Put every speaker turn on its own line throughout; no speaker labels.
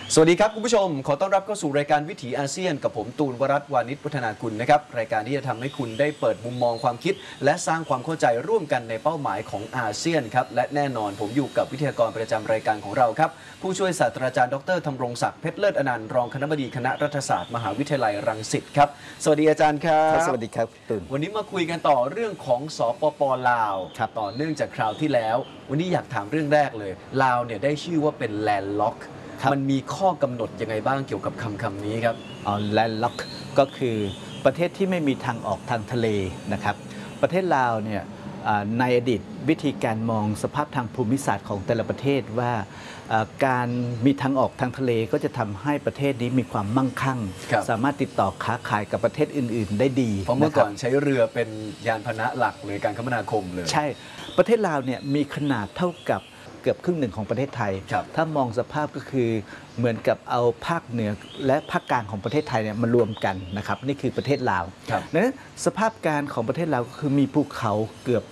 สวัสดีครับคุณผู้ชมขอต้อนรับเข้าสู่รายการวิถีอาเซียนกับผมตูนวรัตน์วานิชวัฒนากุลนะครับรายการที่จะทำให้คุณได้เปิดมุมมองความคิดและสร้างความเข้าใจร่วมกันในเป้าหมายของอาเซียนครับและแน่นอนผมอยู่กับวิทยากรประจำรายการของเราครับผู้ช่วยศาสตราจารย์ดรธำรงศักดิ์เพชรเลิศอนันต์รองคณบดีคณะรัฐศาสตร์มหาวิทยาลัยรังสิตครับสวัสดีอาจารย์ครับ
สวัสดีครับตูน
วันนี้มาคุยกันต่อเรื่องของสปป.ลาวต่อเนื่องจากคราวที่แล้ววันนี้อยากถามเรื่องแรกเลยลาวเนี่ยได้ชื่อว่าเป็นแลนด์ล็อกมันมีข้อกำหนดยังไงบ้างเกี่ยวกับคำนี้ครับ
แลนด์ล็อกก็คือประเทศที่ไม่มีทางออกทางทะเลนะครับประเทศลาวเนี่ยในอดีตวิธีการมองสภาพทางภูมิศาสตร์ของแต่ละประเทศว่าการมีทางออกทางทะเลก็จะทำให้ประเทศนี้มีความมั่งคั่งสามารถติดต่อค้าขายกับประเทศอื่นๆได้ดี
เพราะเมื่อก่อนใช้เรือเป็นยานพาหนะหลักเลยการคมนาคมเลย
ใช่ประเทศลาวเนี่ยมีขนาดเท่ากับเกือบครึ่งหนึ่งของประเทศไทยถ้ามองสภาพก็คือเหมือนกับเอาภาคเหนือและภาคกลางของประเทศไทยเนี่ยมารวมกันนะครับนี่คือประเทศลาวนั้นสภาพการของประเทศลาวก็คือมีภูเขาเกือบ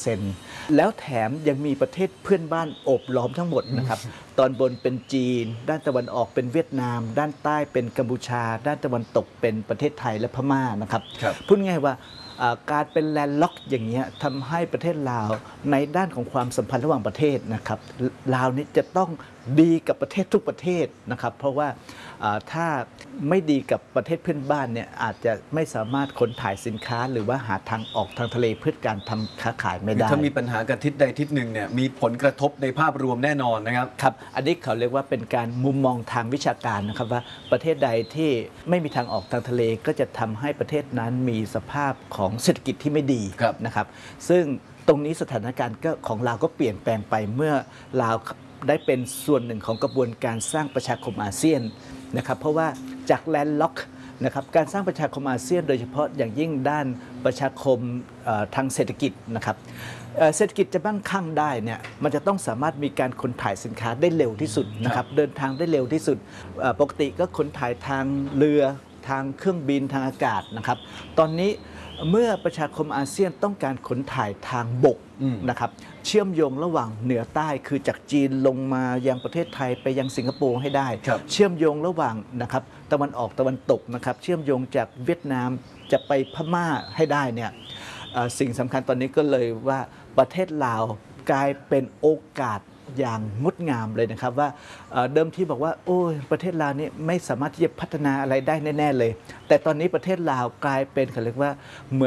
80% แล้วแถมยังมีประเทศเพื่อนบ้านโอบล้อมทั้งหมดนะครับตอนบนเป็นจีนด้านตะวันออกเป็นเวียดนามด้านใต้เป็นกัมพูชาด้านตะวันตกเป็นประเทศไทยและพม่านะครับพูดง่ายว่าการเป็นแลนด์ล็อกอย่างนี้ทำให้ประเทศลาวในด้านของความสัมพันธ์ระหว่างประเทศนะครับลาวนี้จะต้องดีกับประเทศทุกประเทศนะครับเพราะว่าถ้าไม่ดีกับประเทศเพื่อนบ้านเนี่ยอาจจะไม่สามารถขนถ่ายสินค้าหรือว่าหาทางออกทางทะเลเพื่อการทำค้าขายไม่ได้
ถ้ามีปัญหากันทิศใดทิศหนึ่งเนี่ยมีผลกระทบในภาพรวมแน่นอนนะครับ
ครับอันนี้เขาเรียกว่าเป็นการมุมมองทางวิชาการนะครับว่าประเทศใดที่ไม่มีทางออกทางทะเลก็จะทำให้ประเทศนั้นมีสภาพของเศรษฐกิจที่ไม่ดีนะครับซึ่งตรงนี้สถานการณ์ของลาวก็เปลี่ยนแปลงไปเมื่อลาวได้เป็นส่วนหนึ่งของกระบวนการสร้างประชาคมอาเซียนนะครับเพราะว่าจากแลนด์ล็อกนะครับการสร้างประชาคมอาเซียนโดยเฉพาะอย่างยิ่งด้านประชาคมทางเศรษฐกิจนะครับเศรษฐกิจจะมั่งคั่งได้เนี่ยมันจะต้องสามารถมีการขนถ่ายสินค้าได้เร็วที่สุดนะครับเดินทางได้เร็วที่สุดปกติก็ขนถ่ายทางเรือทางเครื่องบินทางอากาศนะครับตอนนี้เมื่อประชาคมอาเซียนต้องการขนถ่ายทางบกนะครับเชื่อมโยงระหว่างเหนือใต้คือจากจีนลงมายังประเทศไทยไปยังสิงคโปร์ให้ได้เชื่อมโยงระหว่างนะครับตะวันออกตะวันตกนะครับเชื่อมโยงจากเวียดนามจะไปพม่าให้ได้เนี่ยสิ่งสำคัญตอนนี้ก็เลยว่าประเทศลาวกลายเป็นโอกาสอย่างงดงามเลยนะครับว่าเดิมที่บอกว่าโอ้ยประเทศลาวนี่ไม่สามารถที่จะพัฒนาอะไรได้แน่ๆเลยแต่ตอนนี้ประเทศลาวกลายเป็นเขาเรียกว่า